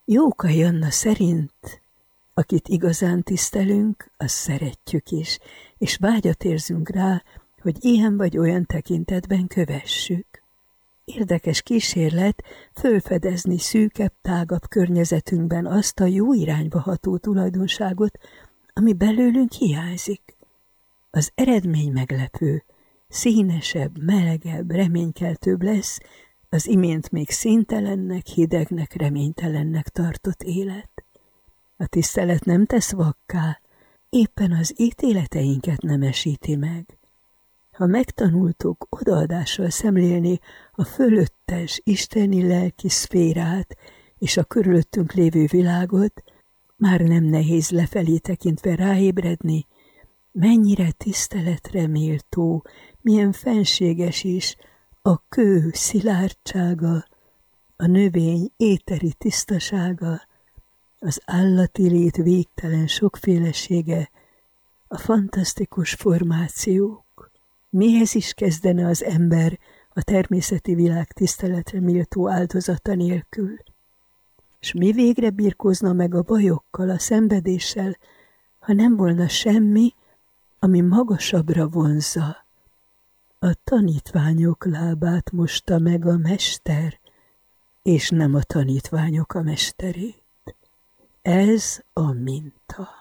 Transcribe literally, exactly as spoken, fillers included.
Jókai Janna szerint, akit igazán tisztelünk, azt szeretjük is, és vágyat érzünk rá, hogy ilyen vagy olyan tekintetben kövessük. Érdekes kísérlet fölfedezni szűkebb, tágabb környezetünkben azt a jó irányba ható tulajdonságot, ami belőlünk hiányzik. Az eredmény meglepő, színesebb, melegebb, reménykeltőbb lesz az imént még színtelennek, hidegnek, reménytelennek tartott élet. A tisztelet nem tesz vakká, éppen az ítéleteinket nemesíti meg. Ha megtanultuk odaadással szemlélni a fölöttes, isteni lelki szférát és a körülöttünk lévő világot, már nem nehéz lefelé tekintve ráébredni, mennyire tiszteletre méltó, milyen fenséges is a kő szilárdsága, a növény éteri tisztasága, az állati lét végtelen sokfélesége, a fantasztikus formációk. Mihez is kezdene az ember a természeti világ tiszteletre méltó áldozata nélkül? És mi végre birkózna meg a bajokkal, a szenvedéssel, ha nem volna semmi, ami magasabbra vonzza? A tanítványok lábát mosta meg a mester, és nem a tanítványok a mesterét. Ez a minta.